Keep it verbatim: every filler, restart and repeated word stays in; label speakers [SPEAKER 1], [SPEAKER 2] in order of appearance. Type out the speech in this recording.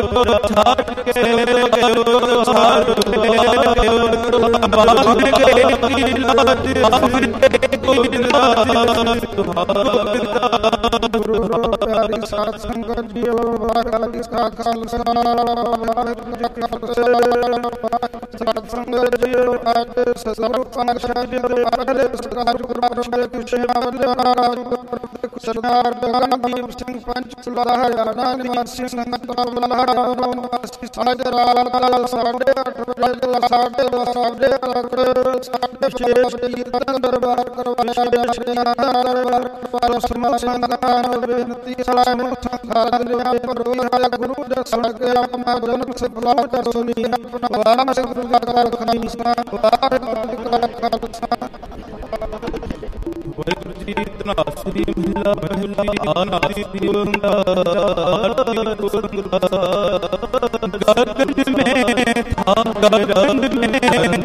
[SPEAKER 1] ਛਾੜ ਕੇ ਛਾੜ ਬਾਬੇ ਕੀ ਲਾਜ ਗੁਰੂ ਪਿਆਰੀ ਸਾਧ ਸੰਗਤ ਜੀਓ ਵਾਹਿਗੁਰੂ ਜੀ ਕਾ ਖਾਲਸਾ ਵਾਹਿਗੁਰੂ ਜੀ ਕੀ ਫਤਿਹ। ਸਾਧ ਸੰਗਤ ਜੀਓ ਅੱਜ ਸਤਿਗੁਰੂ ਪਾਤਸ਼ਾਹ ਜੀ ਦੇ ਅਗਲੇ ਸਰਕਾਰ ਗੁਰੂ ਦੇ ਕਿਸ਼ਨਾ ਸਰਦਾਰ ਗਗਨਦੀਪ ਸਿੰਘ ਪੰਚ ਸੁਲਾਹਾ ਨਿਵਾਸੀ ਸੰਗਤ ਬਲਹਾਰਾ ਸਾਜ ਰਾਲ ਸਾਡੇ ਅੱਠ ਵਜੇ ਸਾਡੇ ਸਾਡੇ ਸਾਡੇ ਛੇ ਦਰਬਾਰ ਕਰਵਾਇਆ ਸ਼੍ਰੀ ਅਨੰਦਪੁਰ ਪਾਲ ਸਮਾ ਸੰਗਤਾਂ ਬੇਨਤੀ ਸਲਾਮ ਸੰਖਾਰ ਦੇ ਪਰੋ ਗੁਰੂ ਦੇ ਸੜਕੇ ਆਪਣਾ ਜਨ ਸਫਲਾ ਕਰ ਸੁਣੀ ਆਪਣਾ ਵਾਮ ਸਤਿਗੁਰੂ ਦਾ ਖਾਲਸਾ ਵਾਹਿਗੁਰੂ ਜੀ ਤਨਾਸਰੀ ਮਹਿਲਾ ਪਹਿਲੀ ਆਨਾਸੀ ਦਿਵੰਦਾ ਗਗਨ में था गगन में